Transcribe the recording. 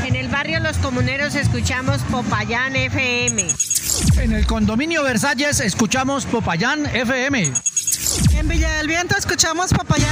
En el barrio Los Comuneros escuchamos Popayán FM. En el condominio Versalles escuchamos Popayán FM. En Villa del Viento escuchamos Popayán